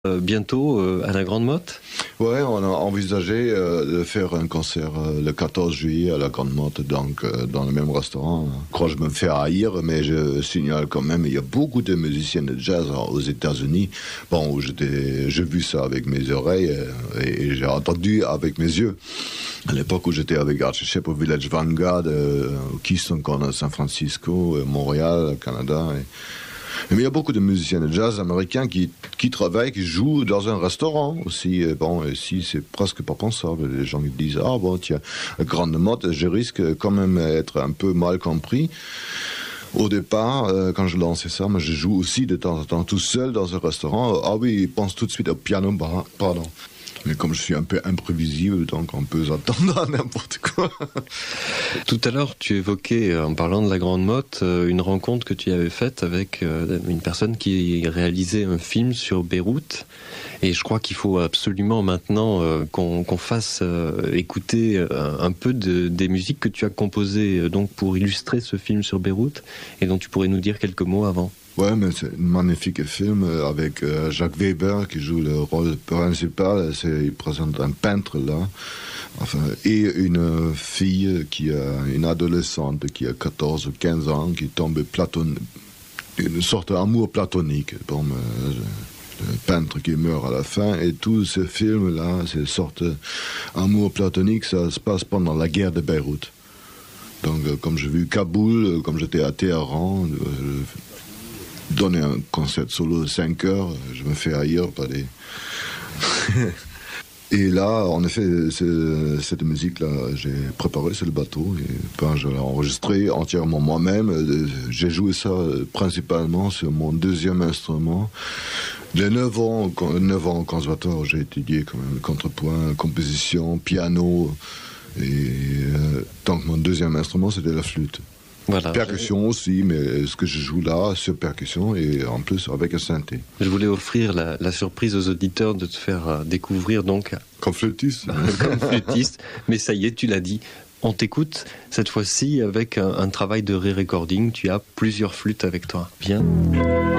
bientôt à la Grande Motte? Ouais, on a envisagé de faire un concert le 14 juillet à la Grande Motte, donc dans le même restaurant. Je crois que je me fais haïr, mais je signale quand même, il y a beaucoup de musiciens de jazz aux États-Unis. Bon, j'ai vu ça avec mes oreilles et j'ai entendu avec mes yeux. À l'époque où j'étais avec Archie Shepp au Village Vanguard, au Keystone Corner, San Francisco, Montréal, Canada. Mais il y a beaucoup de musiciens de jazz américains qui travaillent, qui jouent dans un restaurant aussi. Bon, ici, c'est presque pas pensable. Les gens qui disent, ah bon, tiens, Grande Motte, je risque quand même d'être un peu mal compris. Au départ, quand je lançais ça, moi, je joue aussi de temps en temps tout seul dans un restaurant. Ah oui, ils pensent tout de suite au piano, pardon. Mais comme je suis un peu imprévisible, donc on peut s'attendre à n'importe quoi. Tout à l'heure, tu évoquais, en parlant de la Grande Motte, une rencontre que tu avais faite avec une personne qui réalisait un film sur Beyrouth. Et je crois qu'il faut absolument maintenant qu'on fasse écouter un peu des musiques que tu as composées donc pour illustrer ce film sur Beyrouth et dont tu pourrais nous dire quelques mots avant. Ouais, mais c'est un magnifique film avec Jacques Weber qui joue le rôle principal. Il présente un peintre là, enfin, et une fille une adolescente qui a 14 ou 15 ans, qui tombe une sorte d'amour platonique. Bon, le peintre qui meurt à la fin, et tout ce film là, ces sortes d'amour platonique, ça se passe pendant la guerre de Beyrouth. Donc, comme j'ai vu Kaboul, comme j'étais à Téhéran, donner un concert solo de 5 heures, je me fais haïr par des... Et là, en effet, cette musique-là, j'ai préparé sur le bateau, et ben, je l'ai enregistré entièrement moi-même. J'ai joué ça principalement sur mon deuxième instrument. J'ai 9 ans au conservatoire, j'ai étudié quand même contrepoint, composition, piano, et donc mon deuxième instrument, c'était la flûte. Voilà, percussion aussi, mais ce que je joue là, c'est percussion et en plus avec un synthé. Je voulais offrir la surprise aux auditeurs de te faire découvrir donc... Comme flûtiste. Comme flûtiste, mais ça y est, tu l'as dit. On t'écoute cette fois-ci avec un travail de re-recording. Tu as plusieurs flûtes avec toi. Bien.